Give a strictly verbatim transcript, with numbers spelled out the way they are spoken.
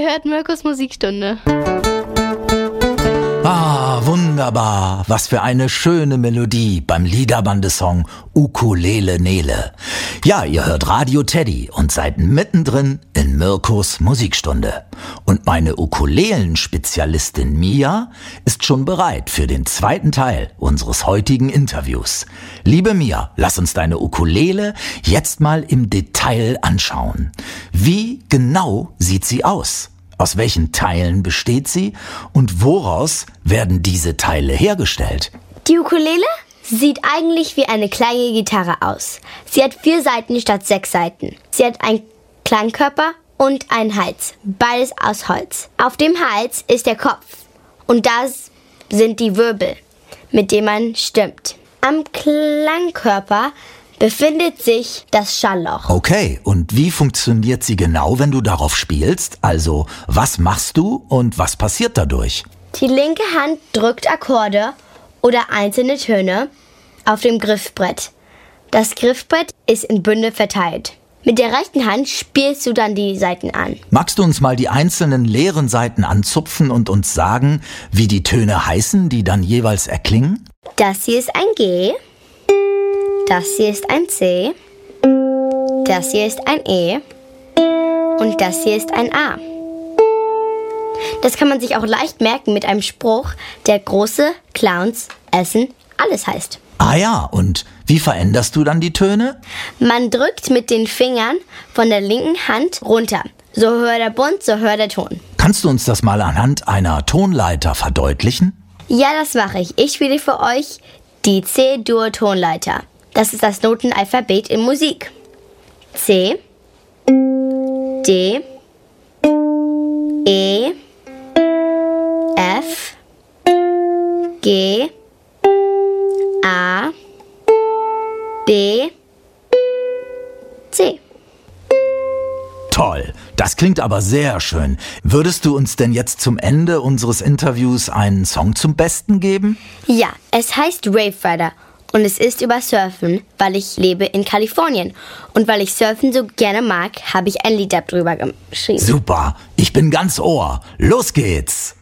hört Mirkos Musikstunde. Ah, wunderbar. Was für eine schöne Melodie beim Liederbandesong Ukulele Nele. Ja, ihr hört Radio Teddy und seid mittendrin in Mirkos Musikstunde. Und meine Ukulelen-Spezialistin Mia ist schon bereit für den zweiten Teil unseres heutigen Interviews. Liebe Mia, lass uns deine Ukulele jetzt mal im Detail anschauen. Wie genau sieht sie aus? Aus welchen Teilen besteht sie und woraus werden diese Teile hergestellt? Die Ukulele sieht eigentlich wie eine kleine Gitarre aus. Sie hat vier Saiten statt sechs Saiten. Sie hat einen Klangkörper und einen Hals, beides aus Holz. Auf dem Hals ist der Kopf und das sind die Wirbel, mit denen man stimmt. Am Klangkörper befindet sich das Schallloch. Okay, und wie funktioniert sie genau, wenn du darauf spielst? Also, was machst du und was passiert dadurch? Die linke Hand drückt Akkorde oder einzelne Töne auf dem Griffbrett. Das Griffbrett ist in Bünde verteilt. Mit der rechten Hand spielst du dann die Saiten an. Magst du uns mal die einzelnen leeren Saiten anzupfen und uns sagen, wie die Töne heißen, die dann jeweils erklingen? Das hier ist ein G. Das hier ist ein C, das hier ist ein E und das hier ist ein A. Das kann man sich auch leicht merken mit einem Spruch, der große Clowns essen alles heißt. Ah ja, und wie veränderst du dann die Töne? Man drückt mit den Fingern von der linken Hand runter. So höher der Bund, so höher der Ton. Kannst du uns das mal anhand einer Tonleiter verdeutlichen? Ja, das mache ich. Ich spiele für euch die C-Dur-Tonleiter. Das ist das Notenalphabet in Musik. C, D, E, F, G, A, B, C. Toll, das klingt aber sehr schön. Würdest du uns denn jetzt zum Ende unseres Interviews einen Song zum Besten geben? Ja, es heißt Wave Rider. Und es ist über Surfen, weil ich lebe in Kalifornien. Und weil ich Surfen so gerne mag, habe ich ein Lied darüber geschrieben. Super, ich bin ganz Ohr. Los geht's!